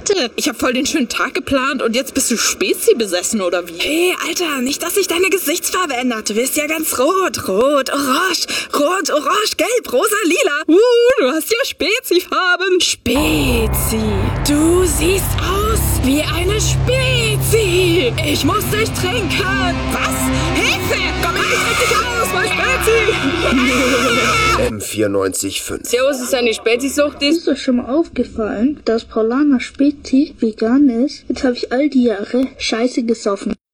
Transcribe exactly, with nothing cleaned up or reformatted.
warte. Ich habe voll den schönen Tag geplant und jetzt bist du Spezi besessen, oder wie? Hey, Alter, nicht, dass sich deine Gesichtsfarbe ändert. Du wirst ja ganz rot, rot, orange, rot, orange, gelb, rosa, lila. Uh, du hast ja Spezi-Farben. Spezi. Du siehst aus wie eine Spezi. Ich muss dich trinken. Was? Hilfe! Komm endlich richtig raus, mein Spezi! M vierundneunzig Komma fünf. Servus, ist eine Spezi-Sucht ist. Ist euch schon mal aufgefallen, dass Paulaner Spezi vegan ist? Jetzt habe ich all die Jahre Scheiße gesoffen.